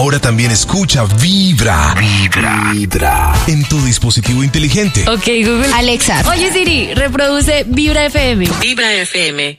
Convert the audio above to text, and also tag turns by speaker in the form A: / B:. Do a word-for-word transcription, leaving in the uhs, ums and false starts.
A: Ahora también escucha Vibra. Vibra. Vibra. En tu dispositivo inteligente.
B: Ok, Google.
C: Alexa.
B: Oye, Siri, reproduce Vibra F M.
D: Vibra F M.